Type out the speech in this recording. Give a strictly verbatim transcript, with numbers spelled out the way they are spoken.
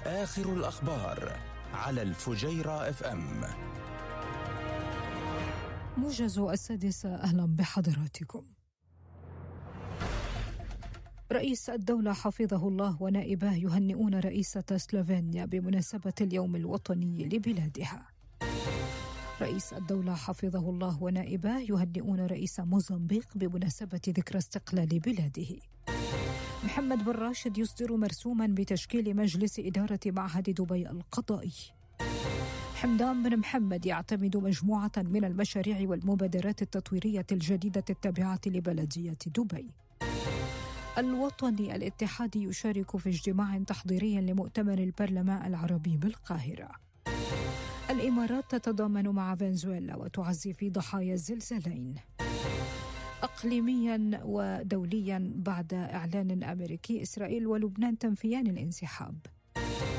آخر الأخبار على الفجيرة اف ام. موجز السادسة، أهلا بحضراتكم. رئيس الدولة حفظه الله ونائبه يهنئون رئيسة سلوفينيا بمناسبة اليوم الوطني لبلادها. رئيس الدولة حفظه الله ونائبه يهنئون رئيس موزمبيق بمناسبة ذكرى استقلال بلاده. محمد بن راشد يصدر مرسوما بتشكيل مجلس إدارة معهد دبي القضائي. حمدان بن محمد يعتمد مجموعة من المشاريع والمبادرات التطويرية الجديدة التابعة لبلدية دبي. الوطني الاتحادي يشارك في اجتماع تحضيري لمؤتمر البرلمان العربي بالقاهرة. الإمارات تتضامن مع فنزويلا وتعزي في ضحايا الزلزالين. أقليميا ودوليا، بعد إعلان أمريكي إسرائيل ولبنان تنفيان الانسحاب.